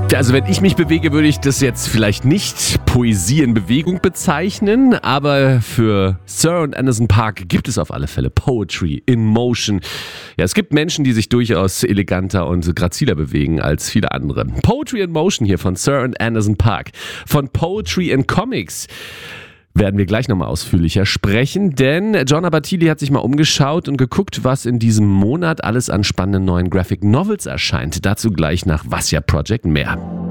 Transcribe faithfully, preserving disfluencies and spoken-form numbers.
Also wenn ich mich bewege, würde ich das jetzt vielleicht nicht Poesie in Bewegung bezeichnen, aber für Sir und Anderson Park gibt es auf alle Fälle Poetry in Motion. Ja, es gibt Menschen, die sich durchaus eleganter und graziler bewegen als viele andere. Poetry in Motion hier von Sir und Anderson Park. Von Poetry in Comics werden wir gleich nochmal ausführlicher sprechen, denn John Abatili hat sich mal umgeschaut und geguckt, was in diesem Monat alles an spannenden neuen Graphic Novels erscheint. Dazu gleich nach Vasya Project mehr.